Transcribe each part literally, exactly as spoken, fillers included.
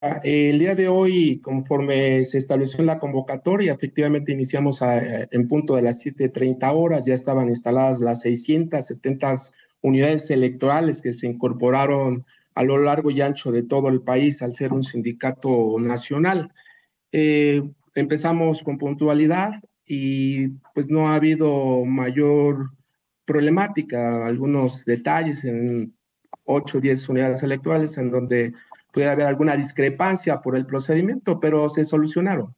Eh, El día de hoy, conforme se estableció en la convocatoria, efectivamente iniciamos a- en punto de las siete treinta horas, ya estaban instaladas las seiscientas setenta unidades electorales que se incorporaron a lo largo y ancho de todo el país al ser un sindicato nacional. Eh, Empezamos con puntualidad y pues no ha habido mayor problemática, algunos detalles en ocho o diez unidades electorales en donde pudiera haber alguna discrepancia por el procedimiento, pero se solucionaron.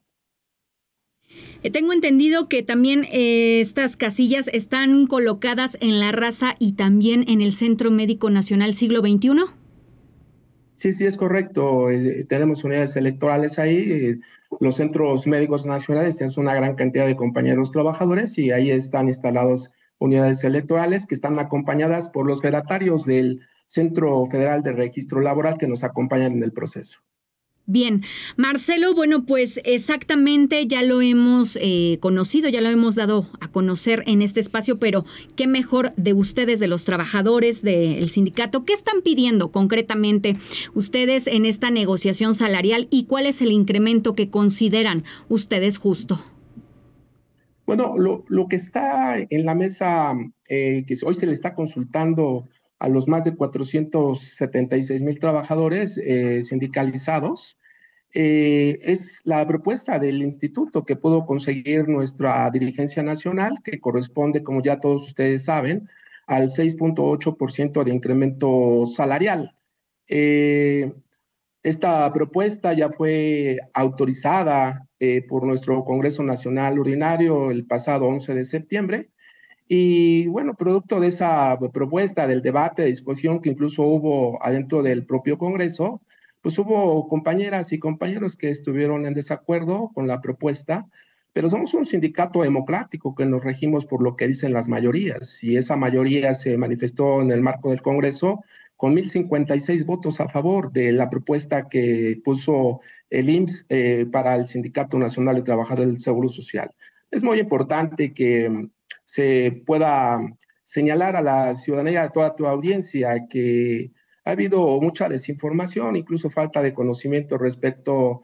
Eh, Tengo entendido que también eh, estas casillas están colocadas en La Raza y también en el Centro Médico Nacional Siglo veintiuno. Sí, sí, es correcto. Eh, tenemos unidades electorales ahí. Eh, los centros médicos nacionales tienen una gran cantidad de compañeros trabajadores y ahí están instalados unidades electorales que están acompañadas por los fedatarios del Centro Federal de Registro Laboral que nos acompañan en el proceso. Bien, Marcelo, bueno, pues exactamente ya lo hemos eh, conocido, ya lo hemos dado a conocer en este espacio, pero qué mejor de ustedes, de los trabajadores del sindicato, ¿qué están pidiendo concretamente ustedes en esta negociación salarial y cuál es el incremento que consideran ustedes justo? Bueno, lo, lo que está en la mesa, eh, que hoy se le está consultando a los más de cuatrocientos setenta y seis mil trabajadores eh, sindicalizados, eh, es la propuesta del instituto que pudo conseguir nuestra dirigencia nacional, que corresponde, como ya todos ustedes saben, al seis punto ocho por ciento de incremento salarial. Eh, Esta propuesta ya fue autorizada eh, por nuestro Congreso Nacional Ordinario el pasado once de septiembre. Y bueno, producto de esa propuesta, del debate, de discusión que incluso hubo adentro del propio Congreso, pues hubo compañeras y compañeros que estuvieron en desacuerdo con la propuesta, pero somos un sindicato democrático que nos regimos por lo que dicen las mayorías, y esa mayoría se manifestó en el marco del Congreso con mil cincuenta y seis votos a favor de la propuesta que puso el I M S S eh, para el Sindicato Nacional de Trabajadores del Seguro Social. Es muy importante que se pueda señalar a la ciudadanía, a toda tu audiencia, que ha habido mucha desinformación, incluso falta de conocimiento respecto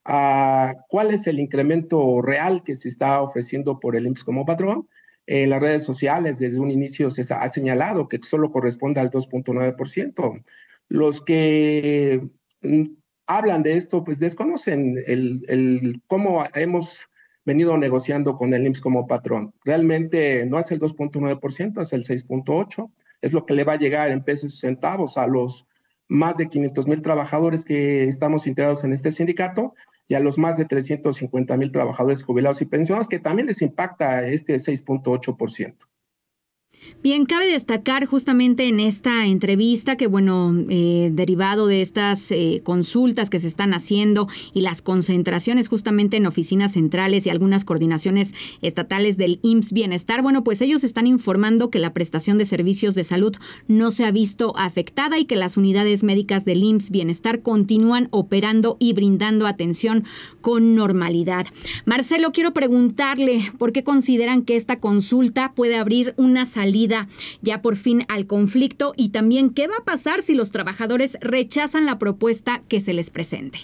a cuál es el incremento real que se está ofreciendo por el I M S S como patrón. En las redes sociales, desde un inicio se ha señalado que solo corresponde al dos punto nueve por ciento. Los que mm, hablan de esto, pues desconocen el, el cómo hemos venido negociando con el I M S S como patrón. Realmente no es el dos punto nueve por ciento, es el seis punto ocho por ciento, es lo que le va a llegar en pesos y centavos a los más de quinientos mil trabajadores que estamos integrados en este sindicato y a los más de trescientos cincuenta mil trabajadores jubilados y pensionados, que también les impacta este seis punto ocho por ciento. Bien, cabe destacar justamente en esta entrevista que, bueno, eh, derivado de estas eh, consultas que se están haciendo y las concentraciones justamente en oficinas centrales y algunas coordinaciones estatales del I M S S Bienestar, bueno, pues ellos están informando que la prestación de servicios de salud no se ha visto afectada y que las unidades médicas del I M S S Bienestar continúan operando y brindando atención con normalidad. Marcelo, quiero preguntarle por qué consideran que esta consulta puede abrir una salida ya por fin al conflicto y también qué va a pasar si los trabajadores rechazan la propuesta que se les presente.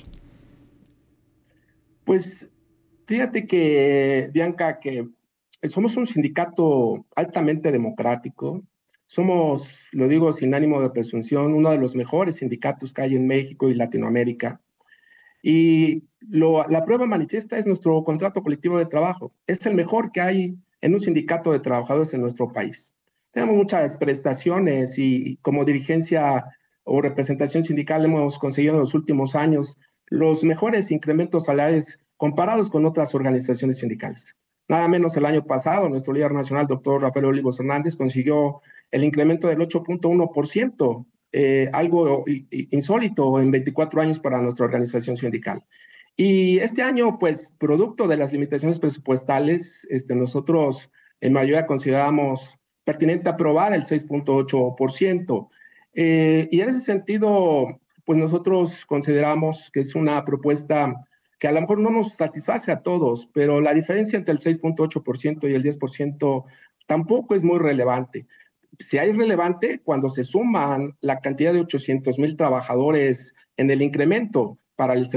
Pues fíjate que, Bianca, que somos un sindicato altamente democrático. Somos, lo digo sin ánimo de presunción, uno de los mejores sindicatos que hay en México y Latinoamérica. Y lo, la prueba manifiesta es nuestro contrato colectivo de trabajo. Es el mejor que hay en un sindicato de trabajadores en nuestro país. Tenemos muchas prestaciones y como dirigencia o representación sindical hemos conseguido en los últimos años los mejores incrementos salariales comparados con otras organizaciones sindicales. Nada menos el año pasado, nuestro líder nacional, doctor Rafael Olivos Hernández, consiguió el incremento del ocho punto uno por ciento, eh, algo insólito en veinticuatro años para nuestra organización sindical. Y este año, pues, producto de las limitaciones presupuestales, este, nosotros en mayoría consideramos pertinente aprobar el seis punto ocho por ciento. Eh, y en ese sentido, pues nosotros consideramos que es una propuesta que a lo mejor no nos satisface a todos, pero la diferencia entre el seis punto ocho por ciento y el diez por ciento tampoco es muy relevante. Si hay relevante cuando se suman la cantidad de ochocientos mil trabajadores en el incremento, para el